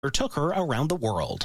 took her around the world.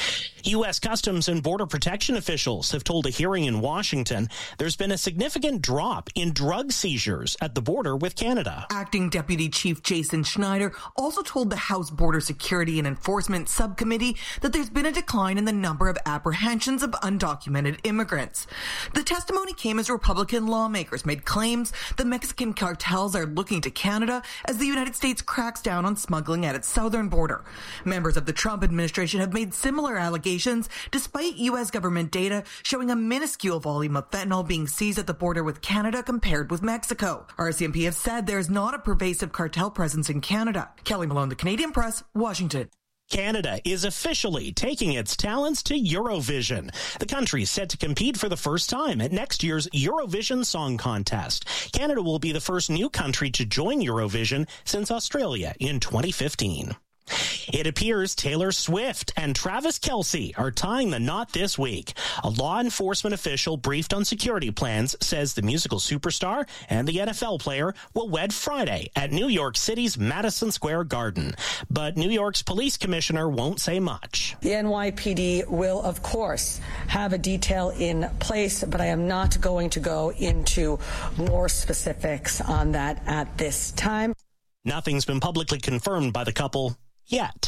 U.S. Customs and Border Protection officials have told a hearing in Washington there's been a significant drop in drug seizures at the border with Canada. Acting Deputy Chief Jason Schneider also told the House Border Security and Enforcement Subcommittee that there's been a decline in the number of apprehensions of undocumented immigrants. The testimony came as Republican lawmakers made claims the Mexican cartels are looking to Canada as the United States cracks down on smuggling at its southern border. Members of the Trump administration have made similar allegations despite U.S. government data showing a minuscule volume of fentanyl being seized at the border with Canada compared with Mexico. RCMP have said there's not a pervasive cartel presence in Canada. Kelly Malone, The Canadian Press, Washington. Canada is officially taking its talents to Eurovision. The country is set to compete for the first time at next year's Eurovision Song Contest. Canada will be the first new country to join Eurovision since Australia in 2015. It appears Taylor Swift and Travis Kelce are tying the knot this week. A law enforcement official briefed on security plans says the musical superstar and the NFL player will wed Friday at New York City's Madison Square Garden. But New York's police commissioner won't say much. The NYPD will, of course, have a detail in place, but I am not going to go into more specifics on that at this time. Nothing's been publicly confirmed by the couple yet.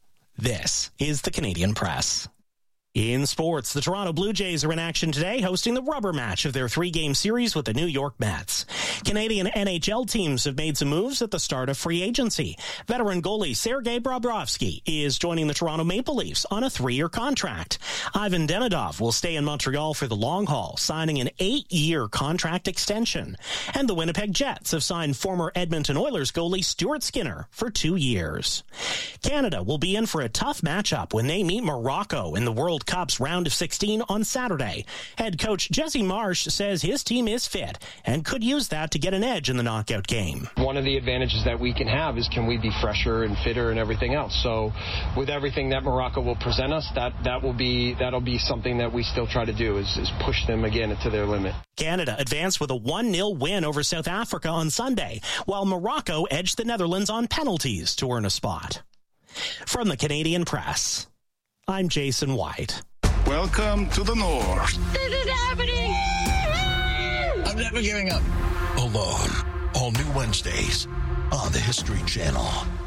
This is the Canadian Press. In sports, the Toronto Blue Jays are in action today, hosting the rubber match of their 3-game series with the New York Mets. Canadian NHL teams have made some moves at the start of free agency. Veteran goalie Sergei Bobrovsky is joining the Toronto Maple Leafs on a 3-year contract. Ivan Demidov will stay in Montreal for the long haul, signing an 8-year contract extension. And the Winnipeg Jets have signed former Edmonton Oilers goalie Stuart Skinner for 2 years. Canada will be in for a tough matchup when they meet Morocco in the World Cup's round of 16 on Saturday. Head coach Jesse Marsh says his team is fit and could use that to get an edge in the knockout game. One of the advantages that we can have is can we be fresher and fitter and everything else. So with everything that Morocco will present us, that'll be something that we still try to do is push them again to their limit. Canada advanced with a 1-0 win over South Africa on Sunday, while Morocco edged the Netherlands on penalties to earn a spot. From the Canadian Press, I'm Jason White. Welcome to the North. This is happening! I'm never giving up. Alone. All new Wednesdays on the History Channel.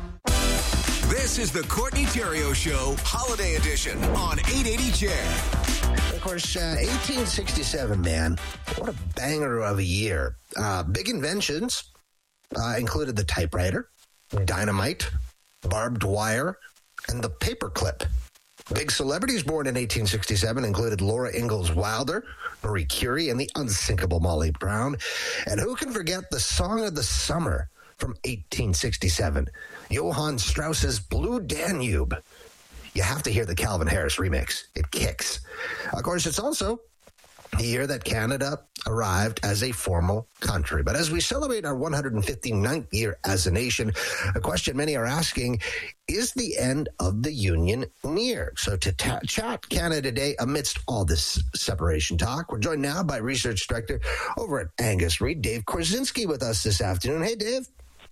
This is the Courtney Theriault Show, Holiday Edition on 880 CHED. Of course, 1867, man. What a banger of a year. Big inventions included the typewriter, dynamite, barbed wire, and the paperclip. Big celebrities born in 1867 included Laura Ingalls Wilder, Marie Curie, and the unsinkable Molly Brown. And who can forget the Song of the Summer from 1867, Johann Strauss's Blue Danube. You have to hear the Calvin Harris remix. It kicks. Of course, it's also the year that Canada arrived as a formal country. But as we celebrate our 159th year as a nation, a question many are asking, is the end of the Union near? So to chat Canada Day amidst all this separation talk, we're joined now by Research Director over at Angus Reid, Dave Korzinski, with us this afternoon. Hey, Dave.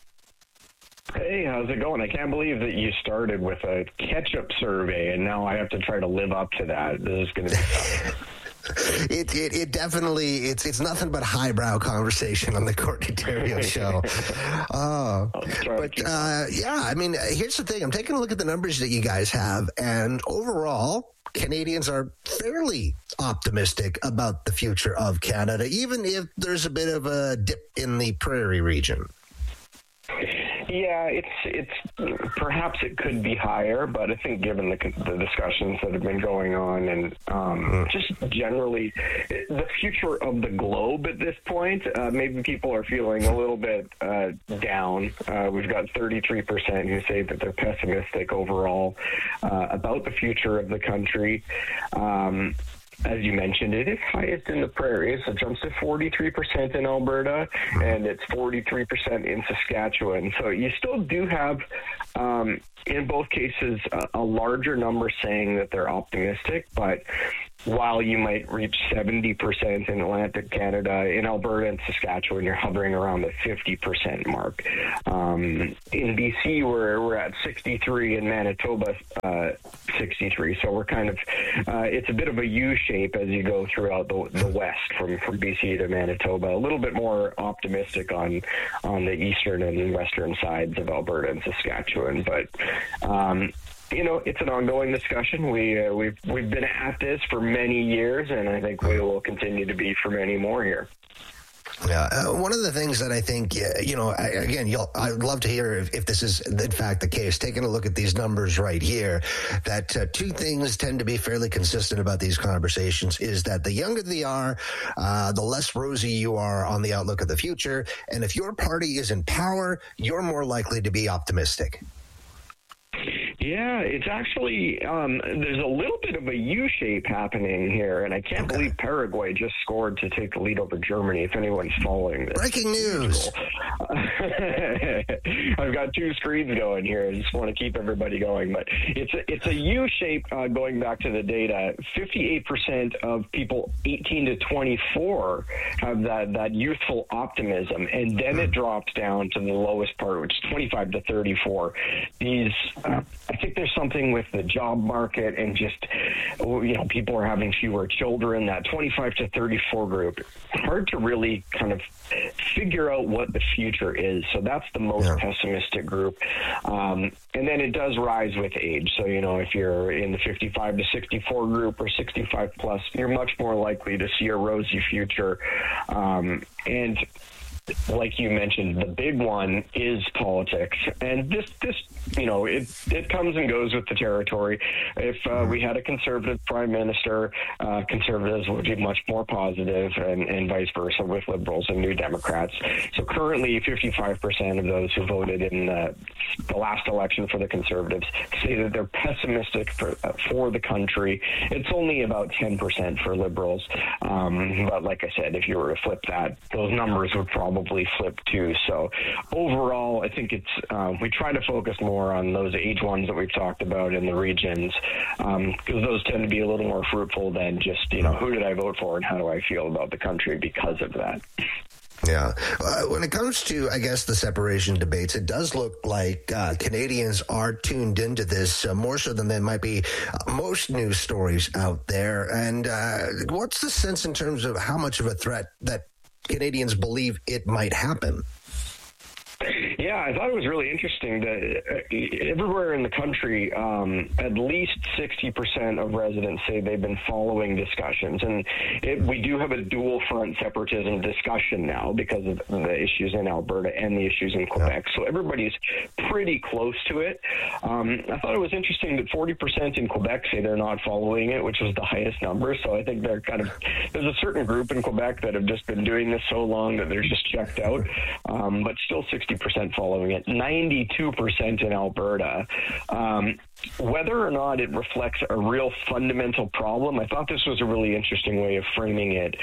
Hey, how's it going? I can't believe that you started with a ketchup survey, and now I have to try to live up to that. This is going to be tough. It definitely, it's nothing but highbrow conversation on the Courtney Theriault Show. I mean, here's the thing. I'm taking a look at the numbers that you guys have, and overall, Canadians are fairly optimistic about the future of Canada, even if there's a bit of a dip in the prairie region. Yeah, it's perhaps it could be higher, but I think given the discussions that have been going on and just generally the future of the globe at this point, maybe people are feeling a little bit down. We've got 33% who say that they're pessimistic overall about the future of the country. as you mentioned, it is highest in the prairies. It jumps to 43% in Alberta, and it's 43% in Saskatchewan. So you still do have, in both cases, a larger number saying that they're optimistic, but while you might reach 70% in Atlantic Canada, in Alberta and Saskatchewan, you're hovering around the 50% mark. In BC, we're at 63, in Manitoba, 63. So we're kind of, it's a bit of a U shape as you go throughout the West from BC to Manitoba. A little bit more optimistic on the eastern and western sides of Alberta and Saskatchewan, but it's an ongoing discussion. We've been at this for many years, and I think we will continue to be for many more here. Yeah, one of the things that I think, I'd love to hear if this is in fact the case. Taking a look at these numbers right here, that two things tend to be fairly consistent about these conversations is that the younger they are, the less rosy you are on the outlook of the future. And if your party is in power, you're more likely to be optimistic. Yeah, it's actually, there's a little bit of a U-shape happening here, and I can't believe Paraguay just scored to take the lead over Germany, if anyone's following this. Breaking news! I've got two screens going here. I just want to keep everybody going, but it's a U-shape going back to the data. 58% of people 18 to 24 have that youthful optimism, and then it drops down to the lowest part, which is 25 to 34. I think there's something with the job market and just, people are having fewer children. That 25 to 34 group, hard to really kind of figure out what the future is. So that's the most pessimistic group. And then it does rise with age. So, if you're in the 55 to 64 group or 65 plus, you're much more likely to see a rosy future. And like you mentioned, the big one is politics, and this it comes and goes with the territory. If we had a conservative prime minister, conservatives would be much more positive, and vice versa with liberals and New Democrats. So currently, 55% of those who voted in the last election for the Conservatives say that they're pessimistic for the country. It's only about 10% for Liberals, but like I said, if you were to flip that, those numbers would probably flip too. So overall, I think it's we try to focus more on those age ones that we've talked about in the regions, because those tend to be a little more fruitful than just who did I vote for and how do I feel about the country because of that. Yeah. When it comes to, I guess, the separation debates, it does look like Canadians are tuned into this more so than there might be most news stories out there. And what's the sense in terms of how much of a threat that Canadians believe it might happen? Yeah, I thought it was really interesting that everywhere in the country, at least 60% of residents say they've been following discussions. And we do have a dual front separatism discussion now because of the issues in Alberta and the issues in Quebec. So everybody's pretty close to it. I thought it was interesting that 40% in Quebec say they're not following it, which was the highest number. So I think they're there's a certain group in Quebec that have just been doing this so long that they're just checked out. But still 60% following it, 92% in Alberta. Whether or not it reflects a real fundamental problem, I thought this was a really interesting way of framing it.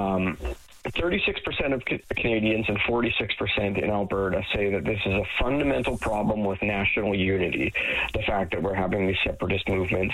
36% of Canadians and 46% in Alberta say that this is a fundamental problem with national unity, the fact that we're having these separatist movements.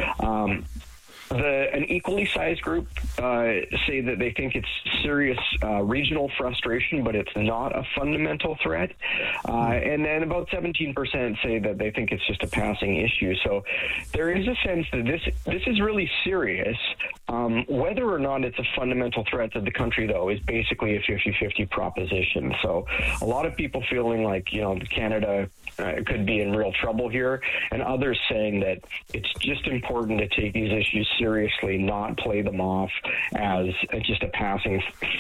An equally sized group say that they think it's serious regional frustration, but it's not a fundamental threat. And then about 17% say that they think it's just a passing issue. So there is a sense that this is really serious. Whether or not it's a fundamental threat to the country, though, is basically a 50-50 proposition. So a lot of people feeling like, Canada could be in real trouble here, and others saying that it's just important to take these issues seriously, not play them off as just a passing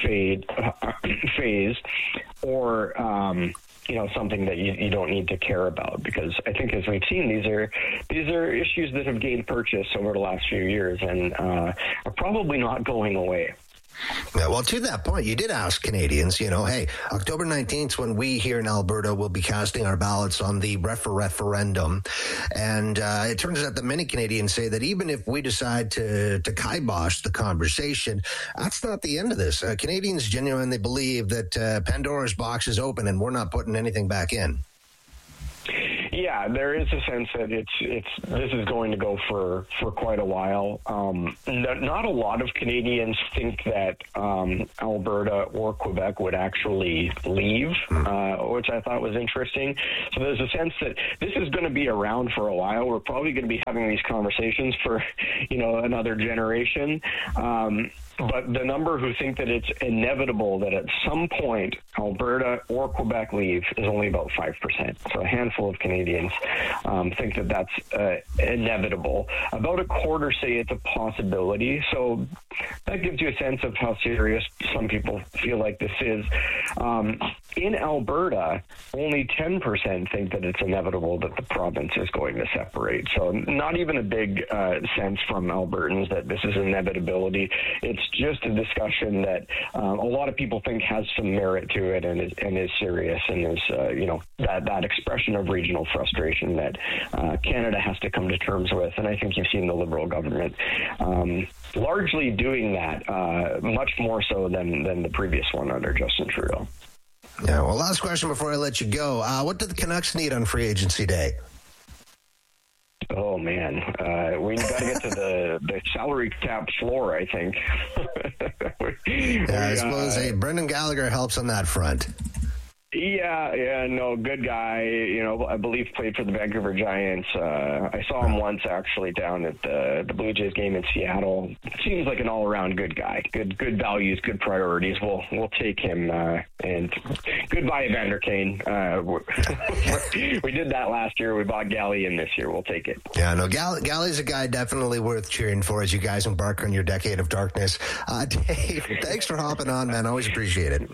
phase or something that you don't need to care about, because I think, as we've seen, these are issues that have gained purchase over the last few years and are probably not going away. Yeah, well, to that point, you did ask Canadians, hey, October 19th, when we here in Alberta will be casting our ballots on the referendum. And it turns out that many Canadians say that even if we decide to kibosh the conversation, that's not the end of this. Canadians genuinely believe that Pandora's box is open and we're not putting anything back in. Yeah, there is a sense that this is going to go for quite a while. Not a lot of Canadians think that Alberta or Quebec would actually leave, which I thought was interesting. So there's a sense that this is going to be around for a while. We're probably going to be having these conversations for, another generation. But the number who think that it's inevitable that at some point Alberta or Quebec leave is only about 5%. So a handful of Canadians think that that's inevitable. About a quarter say it's a possibility. So that gives you a sense of how serious some people feel like this is. In Alberta, only 10% think that it's inevitable that the province is going to separate. So not even a big sense from Albertans that this is inevitability. It's just a discussion that a lot of people think has some merit to it and is serious and is that expression of regional frustration that Canada has to come to terms with. And I think you've seen the Liberal government largely doing that, much more so than the previous one under Justin Trudeau. Yeah. Well, last question before I let you go. What do the Canucks need on free agency day? Oh, man. We got to get to the salary cap floor, I think. I suppose Brendan Gallagher helps on that front. Yeah, no, good guy. I believe played for the Vancouver Giants. I saw him once actually down at the Blue Jays game in Seattle. Seems like an all-around good guy. Good values, good priorities. We'll take him. And goodbye, Evander Kane. We did that last year. We bought Gally in this year. We'll take it. Yeah, no, Gally's a guy definitely worth cheering for as you guys embark on your decade of darkness. Dave, thanks for hopping on, man. Always appreciate it.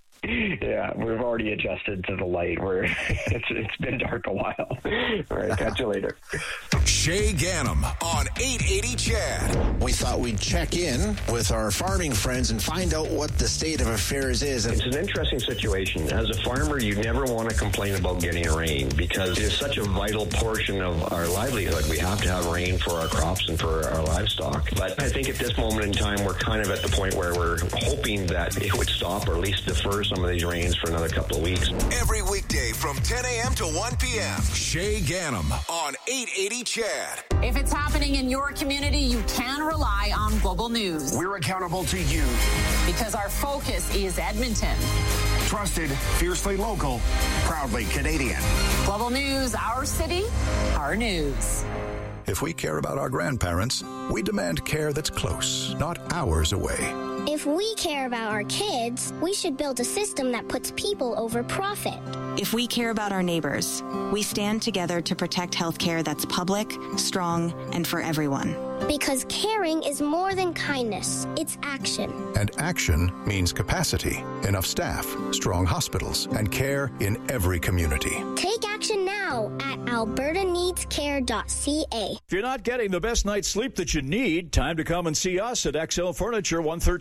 Yeah, we've already adjusted to the light. It's been dark a while. All right, catch you later. Shay Ganem on 880 CHED. We thought we'd check in with our farming friends and find out what the state of affairs is. It's an interesting situation. As a farmer, you never want to complain about getting rain because it's such a vital portion of our livelihood. We have to have rain for our crops and for our livestock. But I think at this moment in time, we're kind of at the point where we're hoping that it would stop or at least defer some of these rains for another couple of weeks. Every weekday from 10 a.m. to 1 p.m. Shay Ganem on 880 CHED. If it's happening in your community, you can rely on Global News. We're accountable to you. Because our focus is Edmonton. Trusted, fiercely local, proudly Canadian. Global News, our city, our news. If we care about our grandparents, we demand care that's close, not hours away. If we care about our kids, we should build a system that puts people over profit. If we care about our neighbors, we stand together to protect healthcare that's public, strong, and for everyone. Because caring is more than kindness, it's action. And action means capacity, enough staff, strong hospitals, and care in every community. Take action now at albertaneedscare.ca. If you're not getting the best night's sleep that you need, time to come and see us at XL Furniture,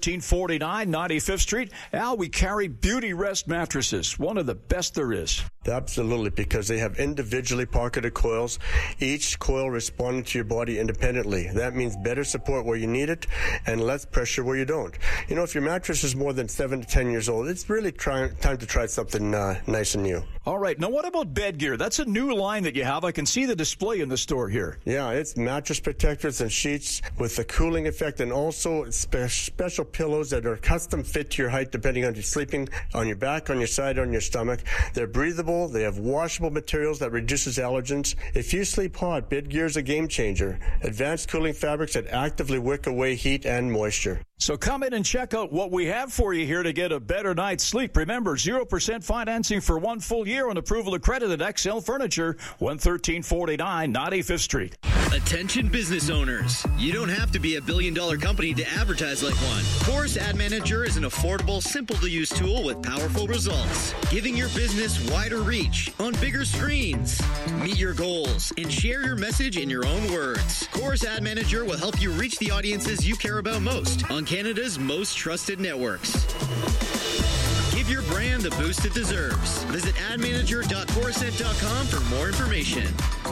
11349 95th Street. Al, we carry Beauty Rest mattresses, one of the best there is. Absolutely, because they have individually pocketed coils, each coil responding to your body independently. That means better support where you need it and less pressure where you don't. If your mattress is more than 7 to 10 years old, it's really time to try something nice and new. All right. Now, what about bed gear? That's a new line that you have. I can see the display in the store here. Yeah, it's mattress protectors and sheets with a cooling effect and also special pillows that are custom fit to your height depending on your sleeping on your back, on your side, on your stomach. They're breathable. They have washable materials that reduces allergens. If you sleep hot, bed gear is a game changer. Advanced cooling fabrics that actively wick away heat and moisture. So come in and check out what we have for you here to get a better night's sleep. Remember, 0% financing for 1 full year on approval of credit at XL Furniture, 11349 95th Street. Attention business owners. You don't have to be a billion-dollar company to advertise like one. Chorus Ad Manager is an affordable, simple-to-use tool with powerful results, giving your business wider reach on bigger screens. Meet your goals and share your message in your own words. Chorus Ad Manager will help you reach the audiences you care about most on Canada's most trusted networks. Give your brand the boost it deserves. Visit admanager.chorusnet.com for more information.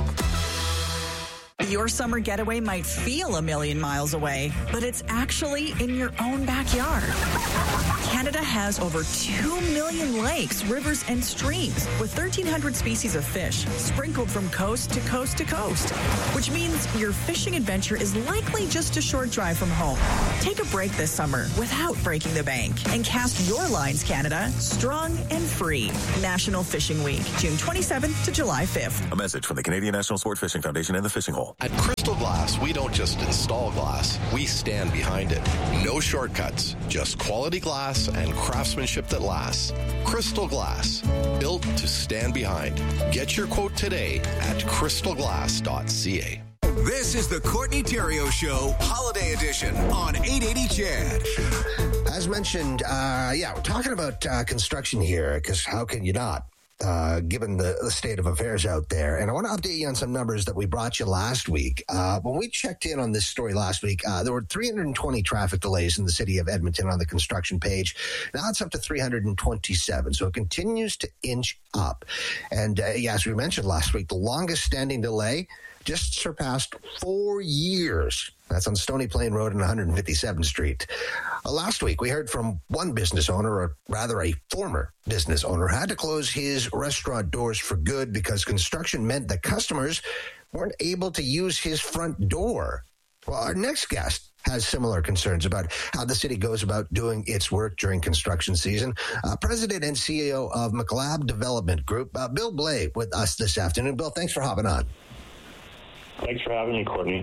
Your summer getaway might feel a million miles away, but it's actually in your own backyard. Canada has over 2 million lakes, rivers, and streams with 1,300 species of fish sprinkled from coast to coast to coast, which means your fishing adventure is likely just a short drive from home. Take a break this summer without breaking the bank and cast your lines, Canada, strong and free. National Fishing Week, June 27th to July 5th. A message from the Canadian National Sport Fishing Foundation and the Fishing Hole. At Crystal Glass, we don't just install glass, we stand behind it. No shortcuts, just quality glass and craftsmanship that lasts. Crystal Glass, built to stand behind. Get your quote today at crystalglass.ca. This is the Courtney Theriault Show, Holiday Edition on 880 CHED. As mentioned, we're talking about construction here, because how can you not? Given the state of affairs out there. And I want to update you on some numbers that we brought you last week. When we checked in on this story last week, there were 320 traffic delays in the city of Edmonton on the construction page. Now it's up to 327. So it continues to inch up. And as we mentioned last week, the longest standing delay just surpassed 4 years. That's on Stony Plain Road and 157th Street. Last week, we heard from one business owner, or rather a former business owner, had to close his restaurant doors for good because construction meant that customers weren't able to use his front door. Well, our next guest has similar concerns about how the city goes about doing its work during construction season. President and CEO of McLab Development Group, Bill Blay, with us this afternoon. Bill, thanks for hopping on. Thanks for having me, Courtney.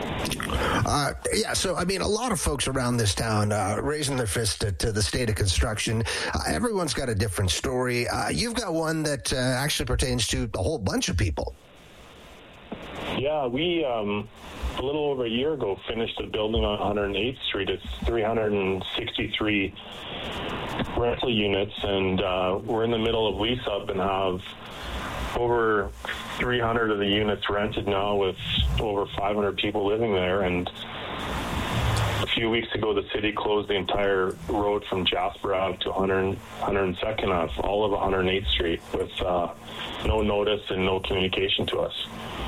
So, I mean, a lot of folks around this town raising their fist to the state of construction. Everyone's got a different story. You've got one that actually pertains to a whole bunch of people. Yeah, we, a little over a year ago, finished a building on 108th Street. It's 363 rental units, and we're in the middle of lease-up and have over 300 of the units rented now, with over 500 people living there. And a few weeks ago, the city closed the entire road from Jasper Ave to 102nd Ave, all of 108th Street, with no notice and no communication to us.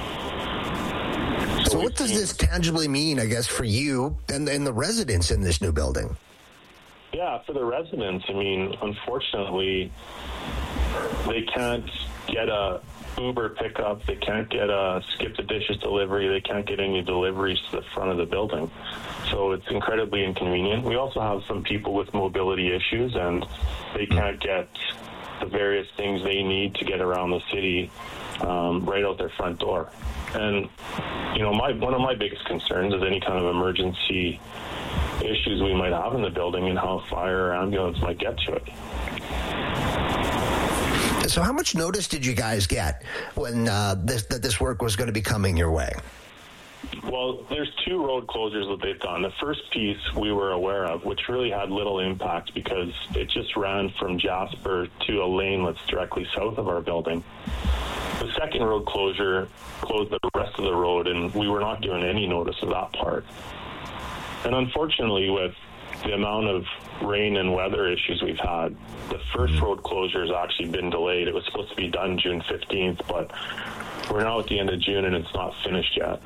So what does this tangibly mean, I guess, for you and the residents in this new building? Yeah, for the residents, I mean, unfortunately, they can't get a Uber pickup, they can't get a skip the dishes delivery, they can't get any deliveries to the front of the building. So it's incredibly inconvenient. We also have some people with mobility issues, and they can't get the various things they need to get around the city right out their front door. And, you know, one of my biggest concerns is any kind of emergency issues we might have in the building and how fire or ambulance might get to it. So how much notice did you guys get when this work was going to be coming your way? Well, there's 2 road closures that they've done. The first piece we were aware of, which really had little impact because it just ran from Jasper to a lane that's directly south of our building. The second road closure closed the rest of the road, and we were not given any notice of that part. And unfortunately, with the amount of rain and weather issues we've had, the first road closure has actually been delayed. It was supposed to be done June 15th, but we're now at the end of June and it's not finished yet.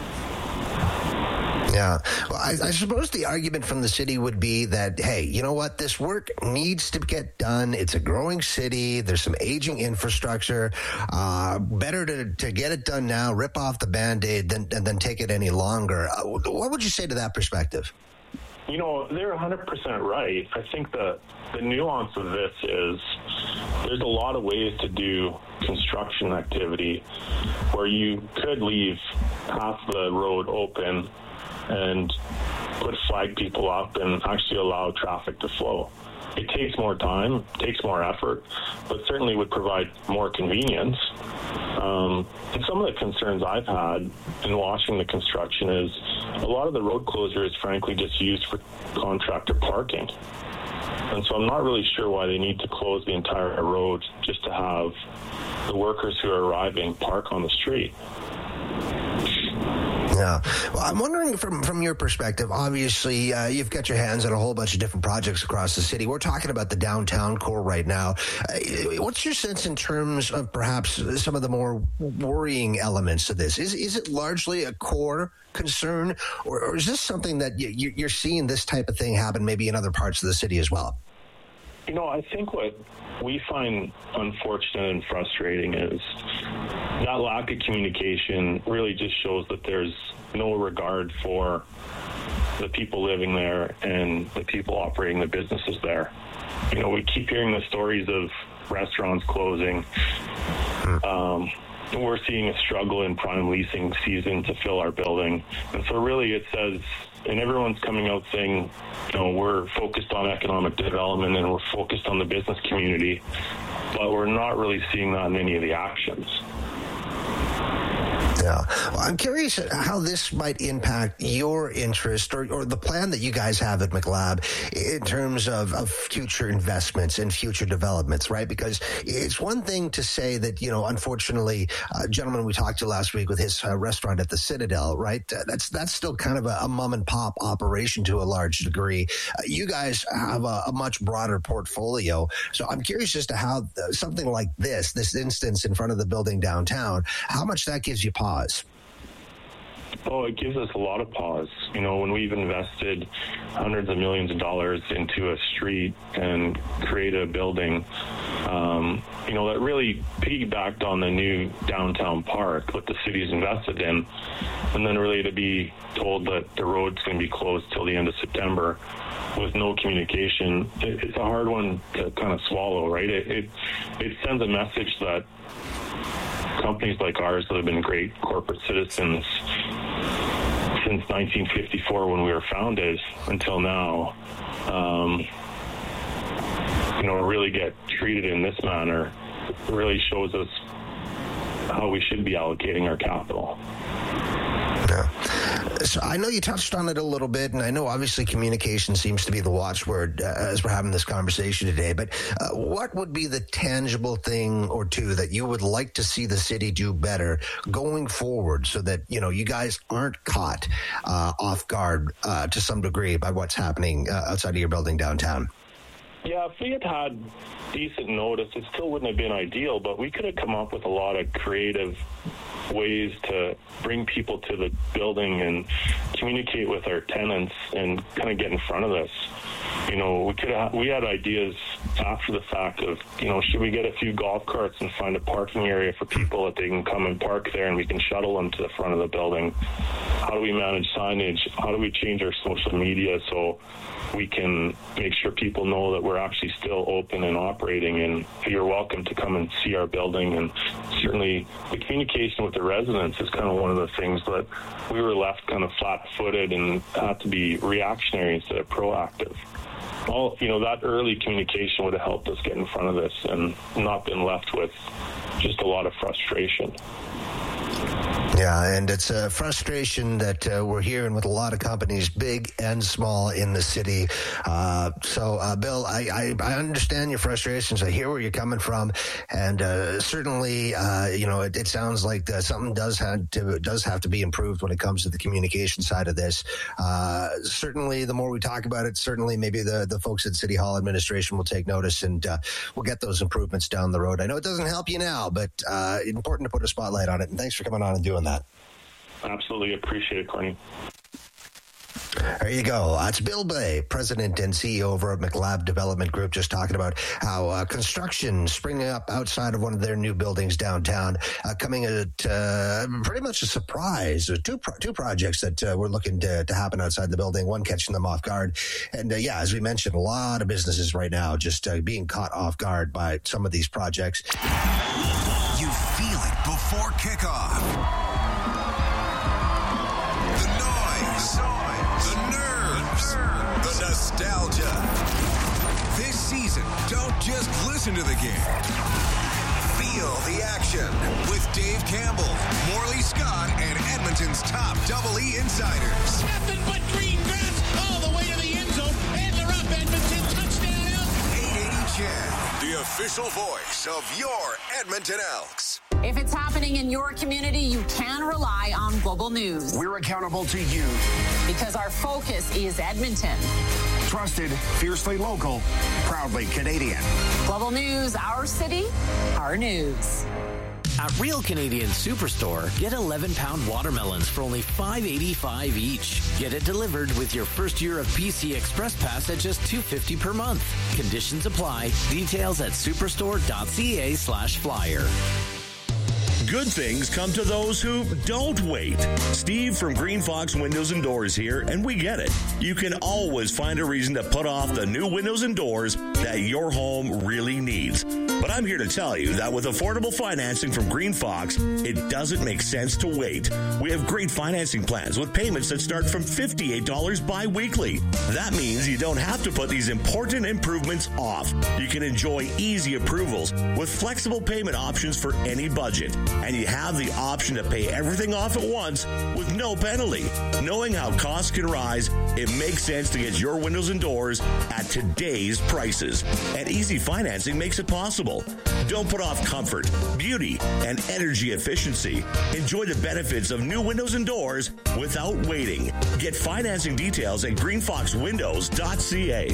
Yeah. Well, I suppose the argument from the city would be that, hey, you know what? This work needs to get done. It's a growing city. There's some aging infrastructure. Better to get it done now, rip off the Band-Aid than take it any longer. What would you say to that perspective? You know, they're 100% right. I think the nuance of this is there's a lot of ways to do construction activity where you could leave half the road open and put flag people up and actually allow traffic to flow. It takes more time, takes more effort, but certainly would provide more convenience. And some of the concerns I've had in watching the construction is a lot of the road closure is frankly just used for contractor parking. And so I'm not really sure why they need to close the entire road just to have the workers who are arriving park on the street. Yeah. Well, I'm wondering from your perspective, obviously, you've got your hands on a whole bunch of different projects across the city. We're talking about the downtown core right now. What's your sense in terms of perhaps some of the more worrying elements of this? Is it largely a core concern, or is this something that you're seeing this type of thing happen maybe in other parts of the city as well? You know, I think what we find unfortunate and frustrating is that lack of communication really just shows that there's no regard for the people living there and the people operating the businesses there. You know, we keep hearing the stories of restaurants closing. We're seeing a struggle in prime leasing season to fill our building. And so really it says, and everyone's coming out saying, you know, we're focused on economic development and we're focused on the business community, but we're not really seeing that in any of the actions. Yeah. Well, I'm curious how this might impact your interest or the plan that you guys have at McLab in terms of future investments and future developments, right? Because it's one thing to say that, you know, unfortunately, a gentleman we talked to last week with his restaurant at the Citadel, right? That's still kind of a mom and pop operation to a large degree. You guys have a much broader portfolio. So I'm curious as to how something like this instance in front of the building downtown, how much that gives you pause. Oh, it gives us a lot of pause. You know, when we've invested hundreds of millions of dollars into a street and created a building, you know, that really piggybacked on the new downtown park that the city's invested in, and then really to be told that the road's going to be closed till the end of September with no communication, it's a hard one to kind of swallow, right? It sends a message that companies like ours that have been great corporate citizens since 1954 when we were founded until now, you know, really get treated in this manner really shows us how we should be allocating our capital. Yeah. So I know you touched on it a little bit, and I know obviously communication seems to be the watchword as we're having this conversation today, but what would be the tangible thing or two that you would like to see the city do better going forward so that, you know, you guys aren't caught off guard to some degree by what's happening outside of your building downtown? Yeah, if we had had decent notice, it still wouldn't have been ideal, but we could have come up with a lot of creative ways to bring people to the building and communicate with our tenants and kind of get in front of this. You know, we had ideas after the fact of, you know, should we get a few golf carts and find a parking area for people that they can come and park there and we can shuttle them to the front of the building? How do we manage signage? How do we change our social media so we can make sure people know that we're actually still open and operating and you're welcome to come and see our building? And certainly the communication with the residents is kind of one of the things that we were left kind of flat-footed and had to be reactionary instead of proactive. All, you know, that early communication would have helped us get in front of this and not been left with just a lot of frustration. Yeah, and it's a frustration that we're hearing with a lot of companies, big and small, in the city. So, Bill, I understand your frustrations. I hear where you're coming from, and certainly, you know, it sounds like something does have to be improved when it comes to the communication side of this. Certainly, the more we talk about it, certainly maybe the folks at City Hall administration will take notice, and we'll get those improvements down the road. I know it doesn't help you now, but it's important to put a spotlight on it. And thanks for coming on and doing that. Absolutely appreciate it, Courtney. There you go. It's Bill Bay, President and CEO over at McLab Development Group, just talking about how construction springing up outside of one of their new buildings downtown, coming at pretty much a surprise. Two projects that we're looking to happen outside the building, one catching them off guard. And yeah, as we mentioned, a lot of businesses right now just being caught off guard by some of these projects. You feel it before kickoff. The noise, the nerves, the nostalgia. This to the game. Feel the action with Dave Campbell, Morley Scott, and Edmonton's top Double E insiders. Nothing but green grass all the way to the end zone, and they're up. Edmonton touchdown. 880 CHED, the official voice of your Edmonton Elks. If it's happening in your community, you can rely on Global News. We're accountable to you. Because our focus is Edmonton. Trusted, fiercely local, proudly Canadian. Global News, our city, our news. At Real Canadian Superstore, get 11-pound watermelons for only $5.85 each. Get it delivered with your first year of PC Express Pass at just $2.50 per month. Conditions apply. Details at superstore.ca/flyer. Good things come to those who don't wait. Steve from Green Fox Windows and Doors here, and we get it. You can always find a reason to put off the new windows and doors that your home really needs. But I'm here to tell you that with affordable financing from Green Fox, it doesn't make sense to wait. We have great financing plans with payments that start from $58 bi-weekly. That means you don't have to put these important improvements off. You can enjoy easy approvals with flexible payment options for any budget. And you have the option to pay everything off at once with no penalty. Knowing how costs can rise, it makes sense to get your windows and doors at today's prices. And easy financing makes it possible. Don't put off comfort, beauty, and energy efficiency. Enjoy the benefits of new windows and doors without waiting. Get financing details at greenfoxwindows.ca.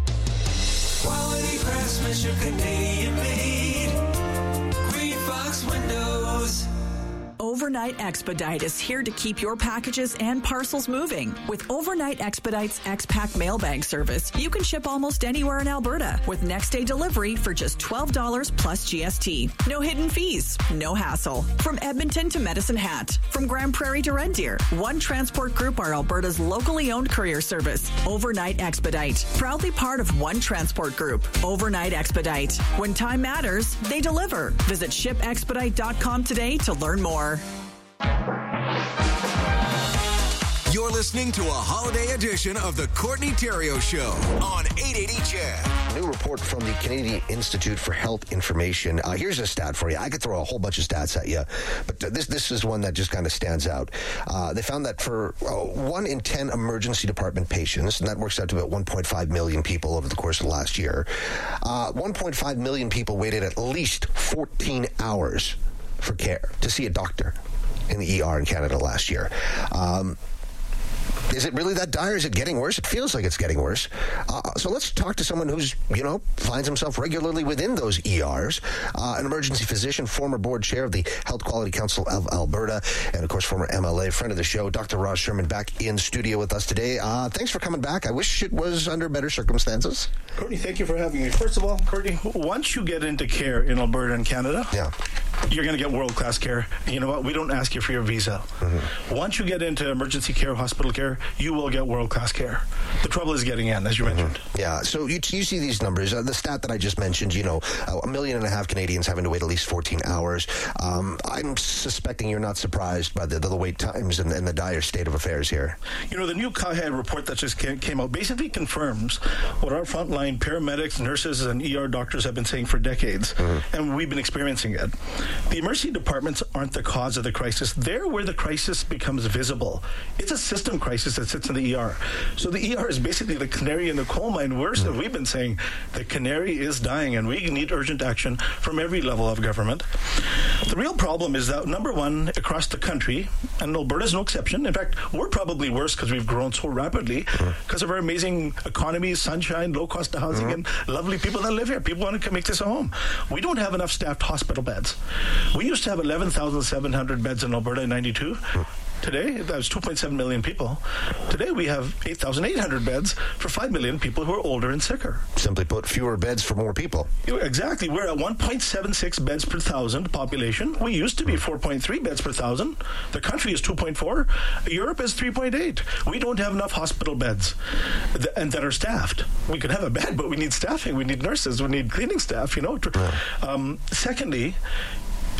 Quality craftsmanship, Canadian made. Green Fox Windows. Overnight Expedite is here to keep your packages and parcels moving. With Overnight Expedite's X-Pack mailbag service, you can ship almost anywhere in Alberta with next-day delivery for just $12 plus GST. No hidden fees, no hassle. From Edmonton to Medicine Hat, from Grand Prairie to Red Deer, One Transport Group are Alberta's locally owned courier service. Overnight Expedite, proudly part of One Transport Group. Overnight Expedite. When time matters, they deliver. Visit shipexpedite.com today to learn more. You're listening to a holiday edition of the Courtney Theriault Show on 880 CHED. New report from the Canadian Institute for Health Information. Here's a stat for you. I could throw a whole bunch of stats at you, but this is one that just kind of stands out. They found that for 1 in 10 emergency department patients, and that works out to about 1.5 million people over the course of last year, 1.5 million people waited at least 14 hours for care to see a doctor in the ER in Canada last year. Is it really that dire? Is it getting worse? It feels like it's getting worse. So let's talk to someone who's, finds himself regularly within those ERs. An emergency physician, former board chair of the Health Quality Council of Alberta, and, of course, former MLA, friend of the show, Dr. Roz Sherman, back in studio with us today. Thanks for coming back. I wish it was under better circumstances. Courtney, thank you for having me. First of all, Courtney, once you get into care in Alberta and Canada, you're going to get world-class care. And you know what? We don't ask you for your visa. Mm-hmm. Once you get into emergency care, hospital care, you will get world-class care. The trouble is getting in, as you mentioned. Yeah, so you see these numbers. The stat that I just mentioned, 1.5 million Canadians having to wait at least 14 hours. I'm suspecting you're not surprised by the wait times and the dire state of affairs here. The new CAHED report that just came out basically confirms what our frontline paramedics, nurses, and ER doctors have been saying for decades, and we've been experiencing it. The emergency departments aren't the cause of the crisis. They're where the crisis becomes visible. It's a system crisis that sits in the ER. So the ER is basically the canary in the coal mine. Worse than we've been saying, the canary is dying, and we need urgent action from every level of government. The real problem is that, number one, across the country, and Alberta's no exception. In fact, we're probably worse because we've grown so rapidly because of our amazing economy, sunshine, low cost of housing, and lovely people that live here. People want to make this a home. We don't have enough staffed hospital beds. We used to have 11,700 beds in Alberta in 92. Today, that was 2.7 million people. Today, we have 8,800 beds for 5 million people who are older and sicker. Simply put, fewer beds for more people. Exactly. We're at 1.76 beds per thousand population. We used to be 4.3 beds per thousand. The country is 2.4. Europe is 3.8. We don't have enough hospital beds and that are staffed. We could have a bed, but we need staffing. We need nurses. We need cleaning staff, Secondly,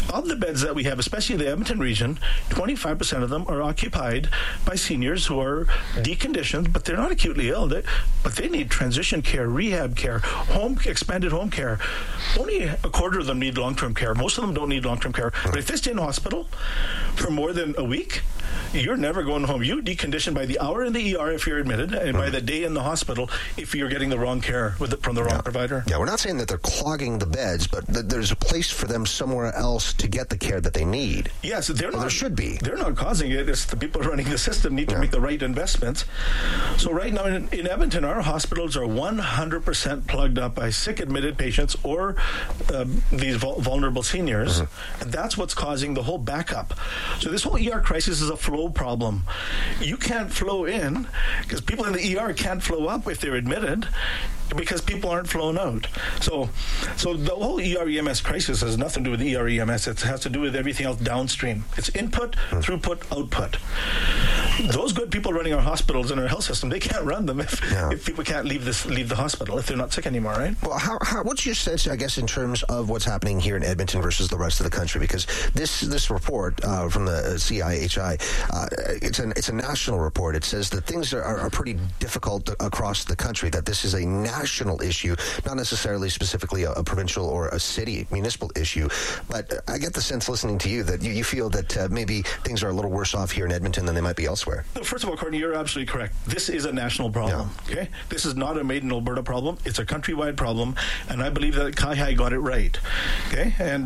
of the beds that we have, especially in the Edmonton region, 25% of them are occupied by seniors who are deconditioned, but they're not acutely ill. But they need transition care, rehab care, expanded home care. Only a quarter of them need long-term care. Most of them don't need long-term care. But if they stay in the hospital for more than a week, you're never going home. You decondition by the hour in the ER if you're admitted, and by the day in the hospital if you're getting the wrong care from the wrong provider. Yeah, we're not saying that they're clogging the beds, but there's a place for them somewhere else to get the care that they need. Yes, there should be. They're not causing it. It's the people running the system need to make the right investments. So right now in Edmonton, our hospitals are 100% plugged up by sick admitted patients or these vulnerable seniors. And that's what's causing the whole backup. So this whole ER crisis is a flow problem. You can't flow in because people in the ER can't flow up if they're admitted, because people aren't flown out. So the whole ER-EMS crisis has nothing to do with ER-EMS. It has to do with everything else downstream. It's input, throughput, output. Those good people running our hospitals and our health system, they can't run them if people can't leave the hospital, if they're not sick anymore, right? Well, what's your sense, I guess, in terms of what's happening here in Edmonton versus the rest of the country? Because this report from the CIHI, it's a national report. It says that things are pretty difficult across the country, that this is a national issue, not necessarily specifically a provincial or a city, municipal issue. But I get the sense listening to you that you feel that maybe things are a little worse off here in Edmonton than they might be elsewhere. First of all, Courtney, you're absolutely correct. This is a national problem. Okay, this is not a made in Alberta problem. It's a countrywide problem, and I believe that CIHI got it right. Okay, and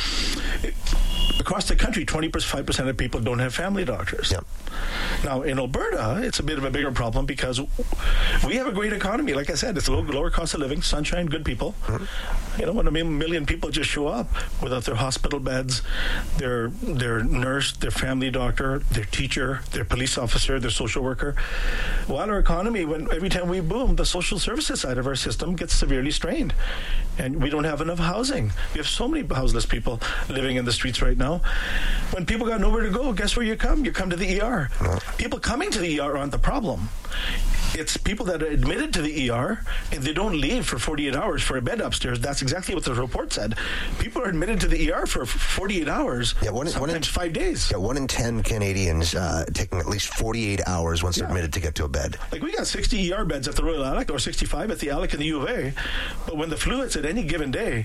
across the country, 25% of people don't have family doctors. Now, in Alberta, it's a bit of a bigger problem because we have a great economy. Like I said, it's a lower cost of living, sunshine, good people. You know, when a million people just show up without their hospital beds, their nurse, their family doctor, their teacher, their police officer, their social worker. While our economy, every time we boom, the social services side of our system gets severely strained. And we don't have enough housing. We have so many houseless people living in the streets right now. When people got nowhere to go, guess where you come? You come to the ER. People coming to the ER aren't the problem. It's people that are admitted to the ER and they don't leave for 48 hours for a bed upstairs. That's exactly what the report said. People are admitted to the ER for 48 hours, sometimes 5 days. 1 in 10 Canadians taking at least 48 hours once they're admitted to get to a bed. Like we got 60 ER beds at the Royal Alec or 65 at the Alec and the U of A. But when the flu hits at any given day,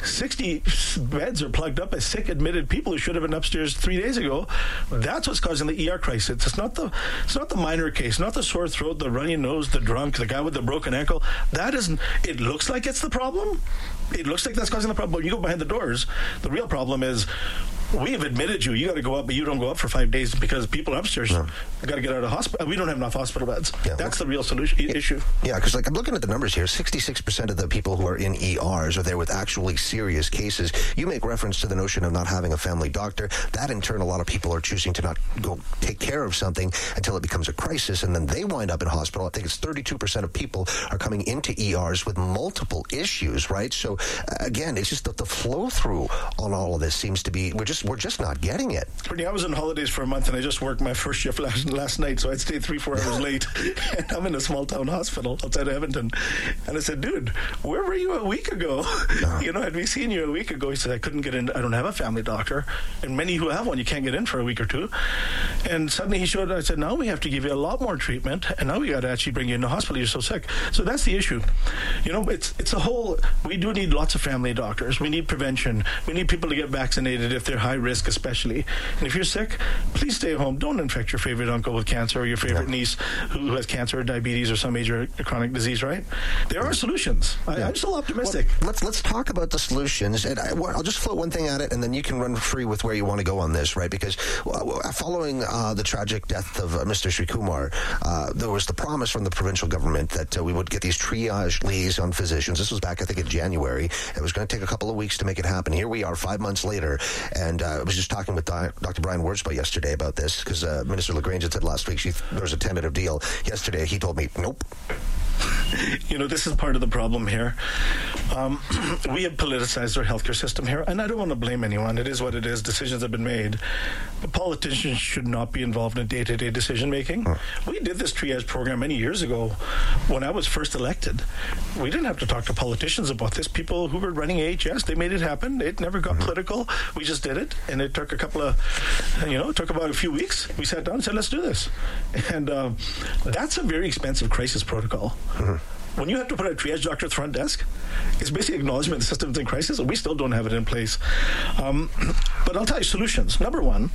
60 beds are plugged up by sick admitted people who should have been upstairs 3 days ago. That's what's causing the ER crisis. It's not the minor case, not the sore throat, the runny nose, the drunk, the guy with the broken ankle. That isn't. It looks like it's the problem. It looks like that's causing the problem. But when you go behind the doors, the real problem is we have admitted you. You got to go up, but you don't go up for 5 days because people upstairs got to get out of hospital. We don't have enough hospital beds. That's the real issue. Yeah, because I'm looking at the numbers here. 66% of the people who are in ERs are there with actually serious cases. You make reference to the notion of not having a family doctor. That in turn, a lot of people are choosing to not go take care of something until it becomes a crisis, and then they wind up in hospital. I think it's 32% of people are coming into ERs with multiple issues, right? So again, it's just that the flow through on all of this seems to be we're just not getting it. I was on holidays for a month and I just worked my first shift last night, so I'd stayed 3-4 hours late. And I'm in a small town hospital outside of Edmonton. And I said, dude, where were you a week ago? You know, had we seen you a week ago? He said, I couldn't get in. I don't have a family doctor. And many who have one, you can't get in for a week or two. And suddenly he showed, I said, now we have to give you a lot more treatment. And now we got to actually bring you in the hospital. You're so sick. So that's the issue. You know, it's a whole, we do need lots of family doctors. We need prevention. We need people to get vaccinated if they're high risk, especially. And if you're sick, please stay home. Don't infect your favorite uncle with cancer or your favorite niece who has cancer or diabetes or some major chronic disease, right? There are solutions. I'm still optimistic. Well, let's talk about the solutions. And I'll just float one thing at it, and then you can run free with where you want to go on this, right? Because following the tragic death of Mr. Srikumar, there was the promise from the provincial government that we would get these triage liaison physicians. This was back, I think, in January. It was going to take a couple of weeks to make it happen. Here we are 5 months later, and I was just talking with Dr. Brian Wurzba yesterday about this, because Minister LaGrange had said last week there was a tentative deal. Yesterday, he told me, nope. This is part of the problem here. We have politicized our healthcare system here, and I don't want to blame anyone. It is what it is. Decisions have been made. But politicians should not be involved in day-to-day decision-making. We did this triage program many years ago when I was first elected. We didn't have to talk to politicians about this. People who were running AHS, they made it happen. It never got political. We just did it, and it took it took about a few weeks. We sat down and said, let's do this. And that's a very expensive crisis protocol. When you have to put a triage doctor at the front desk, it's basically acknowledgement the system's in crisis, and we still don't have it in place. But I'll tell you solutions. Number one,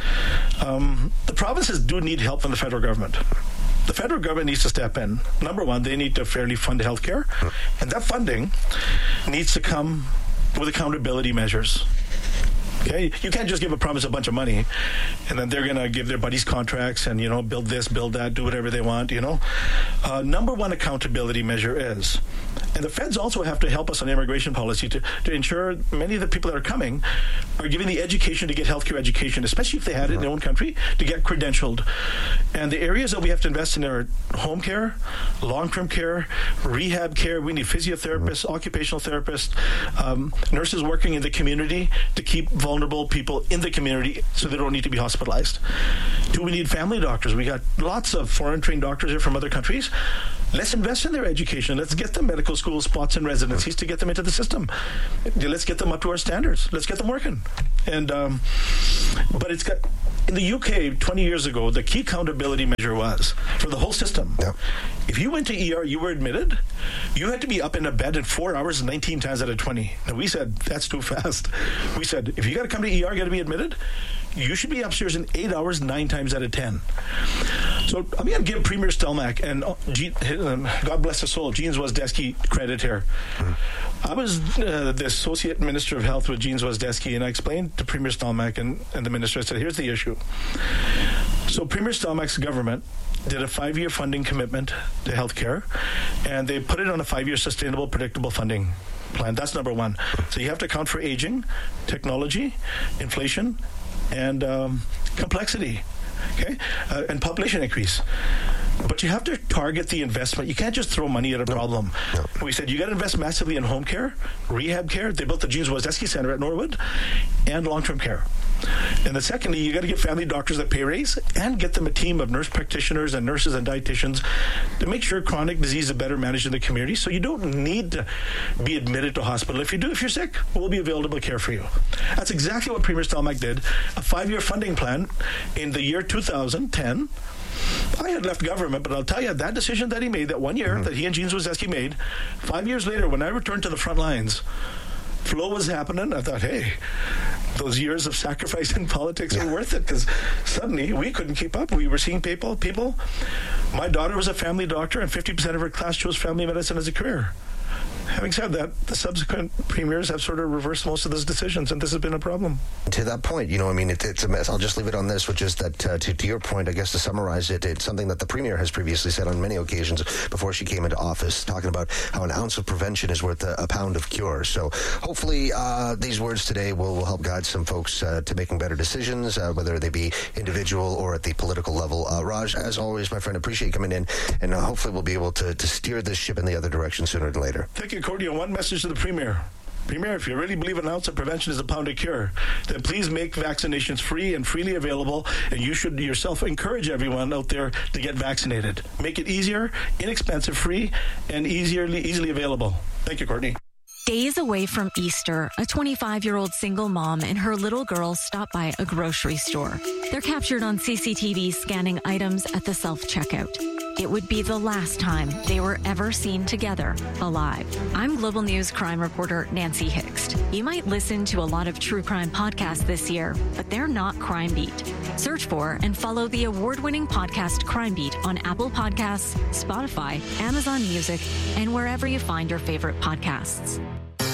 the provinces do need help from the federal government. The federal government needs to step in. Number one, they need to fairly fund healthcare, and that funding needs to come with accountability measures. Okay, you can't just give a province a bunch of money and then they're going to give their buddies contracts and, build this, build that, do whatever they want, Number one accountability measure is, and the feds also have to help us on immigration policy to ensure many of the people that are coming are given the education to get healthcare education, especially if they had it in their own country, to get credentialed. And the areas that we have to invest in are home care, long-term care, rehab care. We need physiotherapists, occupational therapists, nurses working in the community to keep vulnerable people in the community so they don't need to be hospitalized. Do we need family doctors? We got lots of foreign-trained doctors here from other countries. Let's invest in their education. Let's get them medical school spots and residencies to get them into the system. Let's get them up to our standards. Let's get them working. And but it's got, in the UK 20 years ago, the key accountability measure was for the whole system. Yep. If you went to ER, you were admitted, you had to be up in a bed in 4 hours 19 times out of 20. And we said, that's too fast. We said, if you got to come to ER, you got to be admitted, you should be upstairs in 8 hours 9 times out of 10. So I'm going to give Premier Stelmach and God bless his soul, Jean Zwozdesky, credit here. I was the Associate Minister of Health with Jean Zwozdesky, and I explained to Premier Stelmach and the Minister, I said, here's the issue. So Premier Stelmach's government did a 5-year funding commitment to healthcare, and they put it on a 5-year sustainable, predictable funding plan. That's number one. So you have to account for aging, technology, inflation, and complexity, okay, and population increase. But you have to target the investment. You can't just throw money at a problem. No. We said you got to invest massively in home care, rehab care. They built the Jean Zwozdesky Center at Norwood, and long-term care. And then secondly, you got to give family doctors a pay raise and get them a team of nurse practitioners and nurses and dietitians to make sure chronic disease is better managed in the community, so you don't need to be admitted to hospital. If you're sick, we'll be available to care for you. That's exactly what Premier Stelmach did. A 5-year funding plan in the year 2010. I had left government, but I'll tell you, that decision that he made, that 1 year that he and Jean Zwozdesky made, 5 years later, when I returned to the front lines, flow was happening. I thought, hey, those years of sacrifice in politics are worth it, because suddenly we couldn't keep up. We were seeing people. My daughter was a family doctor, and 50% of her class chose family medicine as a career. Having said that, the subsequent premiers have sort of reversed most of those decisions, and this has been a problem. To that point, it's a mess. I'll just leave it on this, which is that, to your point, I guess to summarize it, it's something that the premier has previously said on many occasions before she came into office, talking about how an ounce of prevention is worth a pound of cure. So hopefully these words today will help guide some folks to making better decisions, whether they be individual or at the political level. Raj, as always, my friend, appreciate you coming in, and hopefully we'll be able to steer this ship in the other direction sooner than later. Thank you, Cody. One message to the Premier. Premier, if you really believe an ounce of prevention is a pound of cure, then please make vaccinations free and freely available, and you should yourself encourage everyone out there to get vaccinated. Make it easier, inexpensive, free, and easily available. Thank you, Courtney. Days away from Easter, a 25-year-old single mom and her little girl stop by a grocery store. They're captured on CCTV scanning items at the self-checkout. It would be the last time they were ever seen together, alive. I'm Global News crime reporter Nancy Hixt. You might listen to a lot of true crime podcasts this year, but they're not Crime Beat. Search for and follow the award-winning podcast Crime Beat on Apple Podcasts, Spotify, Amazon Music, and wherever you find your favorite podcasts.